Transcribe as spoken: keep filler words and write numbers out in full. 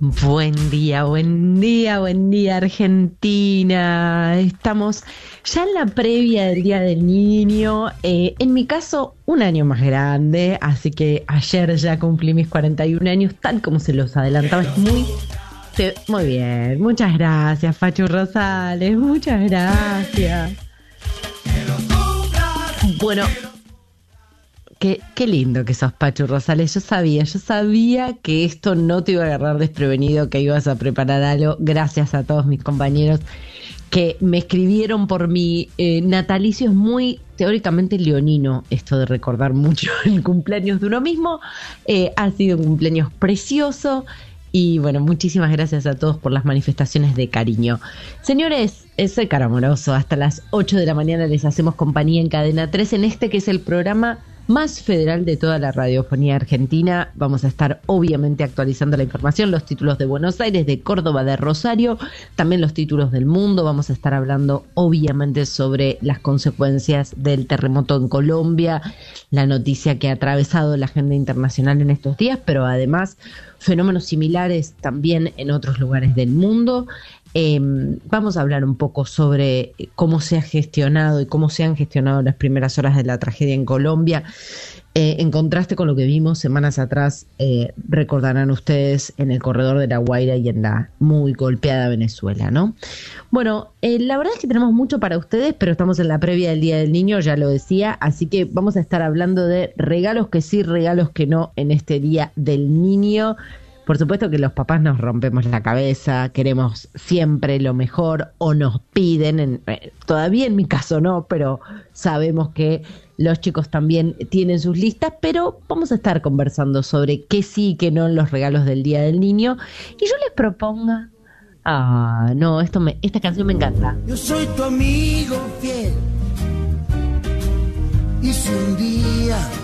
Buen día, buen día, buen día Argentina. Estamos ya en la previa del Día del Niño. Eh, en mi caso, un año más grande, así que ayer ya cumplí mis cuarenta y un años, tal como se los adelantaba. Es muy, te- muy bien. Muchas gracias, Fachu Rosales. Muchas gracias. Bueno. Qué, qué lindo que sos, Pachu Rosales. Yo sabía, yo sabía que esto no te iba a agarrar desprevenido, que ibas a preparar algo. Gracias a todos mis compañeros que me escribieron por mi eh, natalicio. Es muy teóricamente leonino esto de recordar mucho el cumpleaños de uno mismo. Eh, ha sido un cumpleaños precioso. Y bueno, muchísimas gracias a todos por las manifestaciones de cariño. Señores, eh, soy Caro Amoroso. Hasta las ocho de la mañana les hacemos compañía en Cadena tres, en este que es el programa más federal de toda la radiofonía argentina. Vamos a estar obviamente actualizando la información, los títulos de Buenos Aires, de Córdoba, de Rosario, también los títulos del mundo. Vamos a estar hablando obviamente sobre las consecuencias del terremoto en Colombia, la noticia que ha atravesado la agenda internacional en estos días, pero además fenómenos similares también en otros lugares del mundo. Eh, vamos a hablar un poco sobre cómo se ha gestionado y cómo se han gestionado las primeras horas de la tragedia en Colombia, eh, en contraste con lo que vimos semanas atrás, eh, recordarán ustedes, en el corredor de La Guaira y en la muy golpeada Venezuela, ¿no? Bueno, eh, la verdad es que tenemos mucho para ustedes, pero estamos en la previa del Día del Niño, ya lo decía, así que vamos a estar hablando de regalos que sí, regalos que no en este Día del Niño. Por supuesto que los papás nos rompemos la cabeza, queremos siempre lo mejor o nos piden, en, eh, todavía en mi caso no, pero sabemos que los chicos también tienen sus listas, pero vamos a estar conversando sobre qué sí y qué no en los regalos del Día del Niño. Y yo les proponga, ah, no, esto me, esta canción me encanta. Yo soy tu amigo fiel, y si un día